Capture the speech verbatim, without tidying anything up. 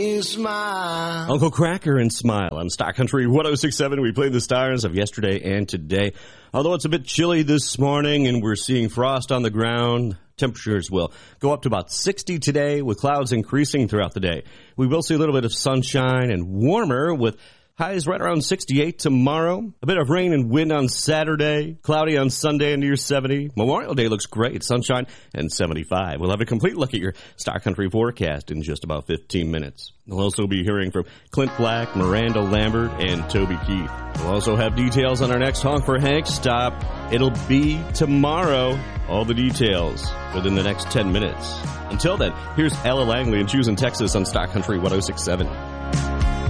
Smile. Uncle Cracker and Smile on Star Country one oh six point seven. We played the stars of yesterday and today. Although it's a bit chilly this morning and we're seeing frost on the ground, temperatures will go up to about sixty today with clouds increasing throughout the day. We will see a little bit of sunshine and warmer with highs right around sixty-eight tomorrow. A bit of rain and wind on Saturday. Cloudy on Sunday and near seventy. Memorial Day looks great. Sunshine and seventy-five. We'll have a complete look at your Star Country forecast in just about fifteen minutes. We'll also be hearing from Clint Black, Miranda Lambert, and Toby Keith. We'll also have details on our next Honk for Hank stop. It'll be tomorrow. All the details within the next ten minutes. Until then, here's Ella Langley and Choose in Texas on Star Country one oh six point seven.